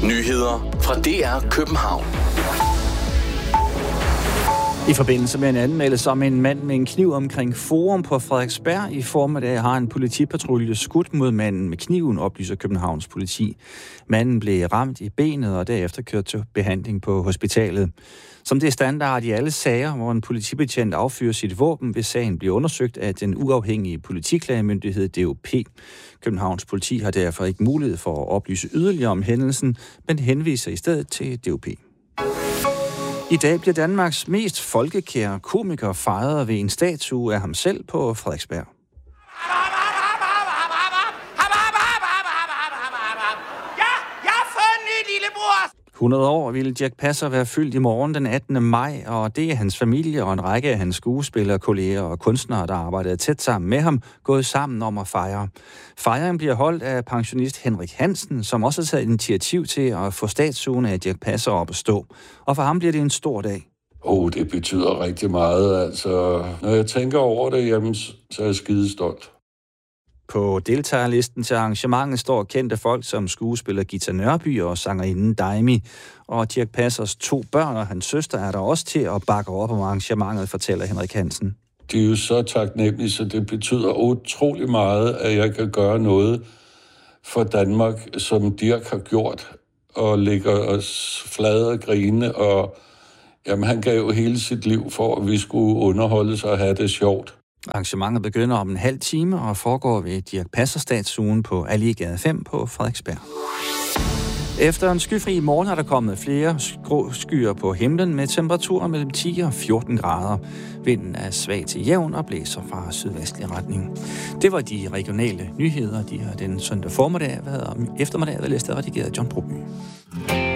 Nyheder fra DR København. I forbindelse med en anmeldelse om en mand med en kniv omkring Forum på Frederiksberg i formiddag har en politipatrulje skudt mod manden med kniven, oplyser Københavns politi. Manden blev ramt i benet og derefter kørt til behandling på hospitalet. Som det er standard i alle sager, hvor en politibetjent affyrer sit våben, vil sagen blive undersøgt af den uafhængige politiklagemyndighed DOP. Københavns politi har derfor ikke mulighed for at oplyse yderligere om hændelsen, men henviser i stedet til DOP. I dag bliver Danmarks mest folkekære komiker fejret ved en statue af ham selv på Frederiksberg. Jeg har fået en ny lillebror! 100 år ville Dirch Passer være fyldt i morgen den 18. maj, og det er hans familie og en række af hans skuespillere, kolleger og kunstnere, der arbejdede tæt sammen med ham, gået sammen om at fejre. Fejringen bliver holdt af pensionist Henrik Hansen, som også har taget initiativ til at få statuen af Dirch Passer op at stå. Og for ham bliver det en stor dag. Det betyder rigtig meget. Altså, når jeg tænker over det, jamen, så er jeg skidestolt. På deltagerlisten til arrangementet står kendte folk som skuespiller Gita Nørby og sangerinden Daimi. Og Dirch Passers 2 børn og hans søster er der også til at bakke op om arrangementet, fortæller Henrik Hansen. De er jo så taknemmelige, så det betyder utrolig meget, at jeg kan gøre noget for Danmark, som Dirch har gjort, og ligger os flade og grine. Og jamen, han gav jo hele sit liv for, at vi skulle underholdes og have det sjovt. Arrangementet begynder om en halv time og foregår ved Dirch Passer-statuen på Allégade 5 på Frederiksberg. Efter en skyfri morgen er der kommet flere grå skyer på himlen med temperaturer mellem 10 og 14 grader. Vinden er svag til jævn og blæser fra sydvestlig retning. Det var de regionale nyheder, de har den søndag eftermiddag været læst og redigeret John Broby.